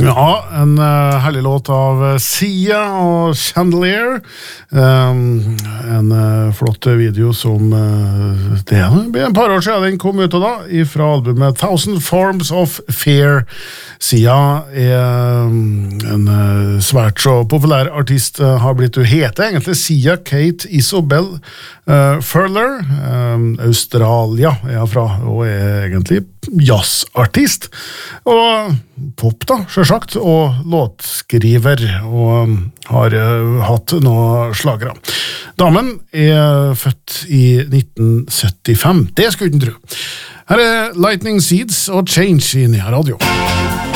Ja, en herlig låt av Sia og Chandelier. En flott video som det ble en par år siden den kom ut av da, fra albumet Thousand Forms of Fear. Sia en svært så populær artist, har blitt hun heter egentlig Sia Kate Isobel Furler, Australia fra, og egentlig jazzartist, og pop da, selvsagt, og låtskriver, og har hatt noen slagere. Damen født i 1975, det skulle den tro. Her Lightning Seeds og Change i Nea Radio.